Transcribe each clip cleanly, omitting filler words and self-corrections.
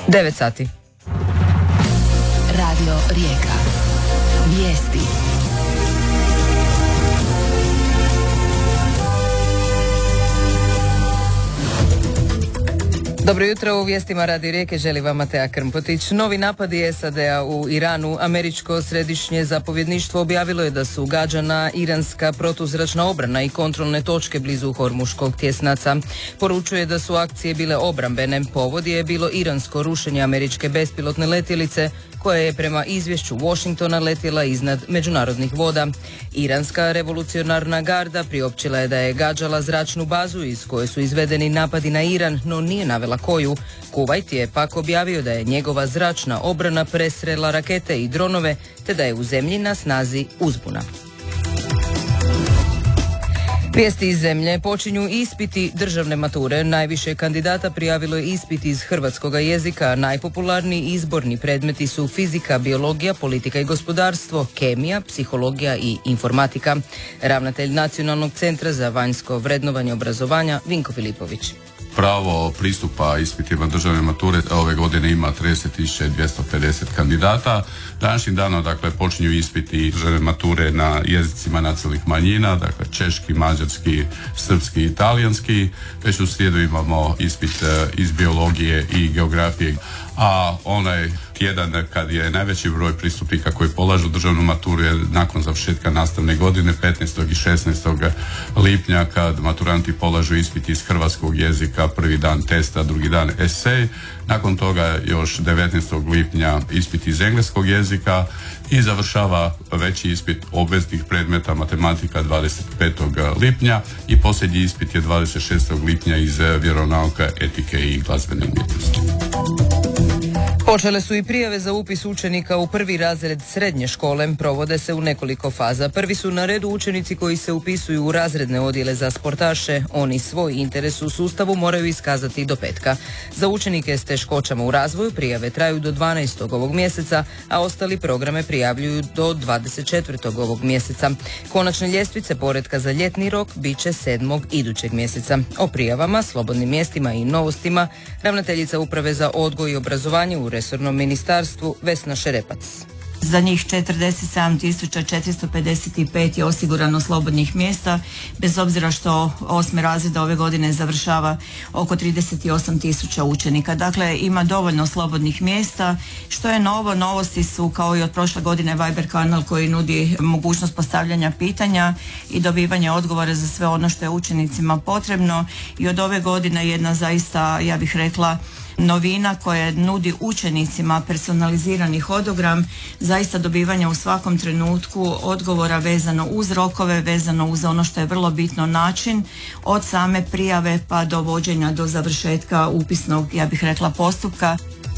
9 sati. Radio Rijeka. Vijesti. Dobro jutro, u vijestima Radio Rijeke želi vam Matea Krmpotić. Novi napadi SAD-a u Iranu. Američko središnje zapovjedništvo objavilo je da su gađana iranska protuzračna obrana i kontrolne točke blizu Hormuškog tjesnaca. Poručuje da su akcije bile obrambene. Povod je bilo iransko rušenje američke bespilotne letjelice koja je prema izvješću Washingtona letjela iznad međunarodnih voda. Iranska revolucionarna garda priopćila je da je gađala zračnu bazu iz koje su izvedeni napadi na Iran, no nije navela koju. Kuvajt je pak objavio da je njegova zračna obrana presrela rakete i dronove, te da je u zemlji na snazi uzbuna. Vijesti iz zemlje. Počinju ispiti državne mature. Najviše kandidata prijavilo je ispit iz hrvatskoga jezika. Najpopularniji izborni predmeti su fizika, biologija, politika i gospodarstvo, kemija, psihologija i informatika. Ravnatelj Nacionalnog centra za vanjsko vrednovanje obrazovanja Vinko Filipović. Pravo pristupa ispitima državne mature ove godine ima 30.250 kandidata. Današnjim danom počinju ispiti državne mature na jezicima nacionalnih manjina, češki, mađarski, srpski i talijanski. Već u srijedu imamo ispit iz biologije i geografije, a onaj tjedan kad je najveći broj pristupnika koji polažu državnu maturu je nakon završetka nastavne godine 15. i 16. lipnja kad maturanti polažu ispit iz hrvatskog jezika, prvi dan testa, drugi dan esej. Nakon toga još 19. lipnja ispit iz engleskog jezika i završava veći ispit obveznih predmeta matematika 25. lipnja i posljednji ispit je 26. lipnja iz vjeronauka, etike i glazbene umjetnosti. Počele su i prijave za upis učenika u prvi razred srednje škole. Provode se u nekoliko faza. Prvi su na redu učenici koji se upisuju u razredne odjele za sportaše. Oni svoj interes u sustavu moraju iskazati do petka. Za učenike s teškoćama u razvoju prijave traju do 12. ovog mjeseca, a ostali programe prijavljuju do 24. ovog mjeseca. Konačne ljestvice poretka za ljetni rok bit će 7. idućeg mjeseca. O prijavama, slobodnim mjestima i novostima ravnateljica Uprave za odgoj i obrazovanje u resornom ministarstvu Vesna Šerepac. Za njih 47.455 je osigurano slobodnih mjesta, bez obzira što 8. razreda ove godine završava oko 38.000 učenika. Dakle, ima dovoljno slobodnih mjesta. Što je novo? Novosti su kao i od prošle godine Viber kanal koji nudi mogućnost postavljanja pitanja i dobivanja odgovora za sve ono što je učenicima potrebno. I od ove godine jedna zaista, ja bih rekla, novina koja nudi učenicima personalizirani hodogram, zaista dobivanje u svakom trenutku odgovora vezano uz rokove, vezano uz ono što je vrlo bitno, način od same prijave pa do vođenja do završetka upisnog, ja bih rekla, postupka.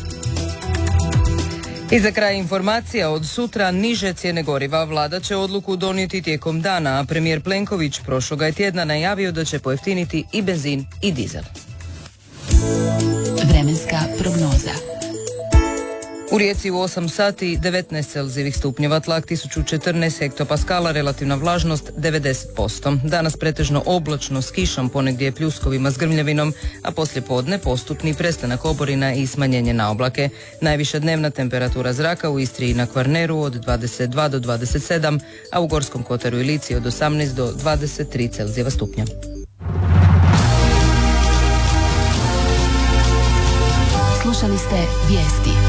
I za kraj informacija, od sutra niže cijene goriva. Vlada će odluku donijeti tijekom dana, a premijer Plenković prošloga je tjedna najavio da će pojeftiniti i benzin i dizel. Vremenska prognoza. U Rijeci u 8 sati 19 celzijevih stupnjeva, tlak 1014 hektopaskala, relativna vlažnost 90%. Danas pretežno oblačno s kišom, ponegdje pljuskovima s grmljavinom, a poslije podne postupni prestanak oborina i smanjenje na oblake. Najviša dnevna temperatura zraka u Istri i na Kvarneru od 22 do 27, a u Gorskom kotaru i Lici od 18 do 23 celzijeva stupnja. Slušali ste vijesti.